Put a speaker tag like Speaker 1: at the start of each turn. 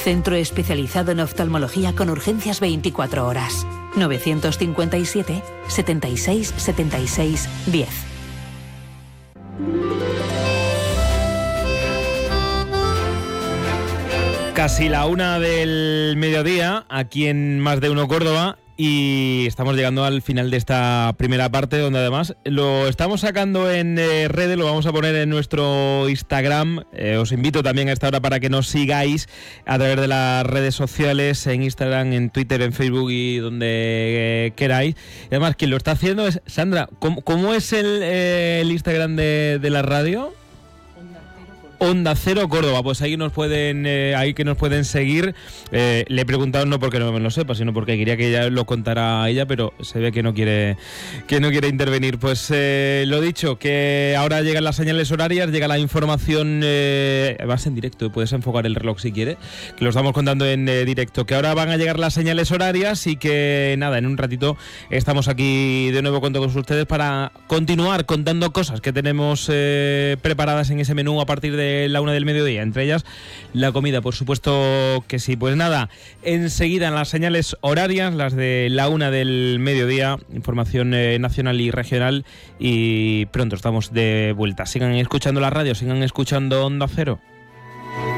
Speaker 1: Centro especializado en oftalmología con urgencias 24 horas. 957 76 76 10.
Speaker 2: Casi la 1 del mediodía, aquí en Más de Uno Córdoba, y estamos llegando al final de esta primera parte, donde además lo estamos sacando en redes, lo vamos a poner en nuestro Instagram. Os invito también a esta hora para que nos sigáis a través de las redes sociales, en Instagram, en Twitter, en Facebook y donde queráis. Y además, quien lo está haciendo es Sandra. ¿Cómo es el Instagram de la radio? Onda Cero Córdoba, pues ahí nos pueden seguir. Le he preguntado no porque no me lo sepa, sino porque quería que ella lo contara ella, pero se ve que no quiere intervenir. Pues lo dicho, que ahora llegan las señales horarias, llega la información, vas en directo, puedes enfocar el reloj si quieres, que lo estamos contando en directo, que ahora van a llegar las señales horarias y que nada, en un ratito estamos aquí de nuevo con todos ustedes para continuar contando cosas que tenemos preparadas en ese menú a partir de la 1 del mediodía, entre ellas la comida, por supuesto que sí. Pues nada, enseguida en las señales horarias, las de la 1 del mediodía, información nacional y regional, y pronto estamos de vuelta. Sigan escuchando la radio, sigan escuchando Onda Cero.